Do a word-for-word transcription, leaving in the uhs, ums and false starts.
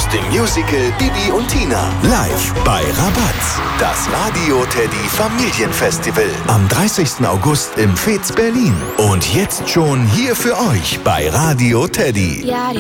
aus dem Musical Bibi und Tina. Live bei Rabatz. Das Radio Teddy Familienfestival. Am dreißigsten August im Fez Berlin. Und jetzt schon hier für euch bei Radio Teddy. Ja,